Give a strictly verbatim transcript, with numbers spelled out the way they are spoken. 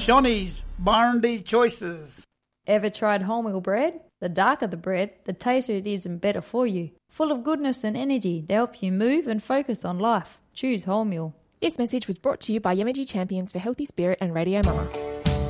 Shawnee's Barndy Choices. Ever tried wholemeal bread? The darker the bread, the tastier it is and better for you. Full of goodness and energy to help you move and focus on life. Choose wholemeal. This message was brought to you by Yamaji Champions for Healthy Spirit and Radio Mama.